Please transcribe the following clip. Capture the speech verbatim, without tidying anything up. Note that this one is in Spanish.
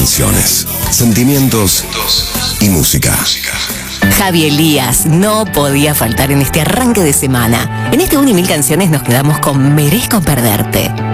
canciones, sentimientos y música. Javi Elías no podía faltar en este arranque de semana. En este Unimil Canciones nos quedamos con Merezco Perderte.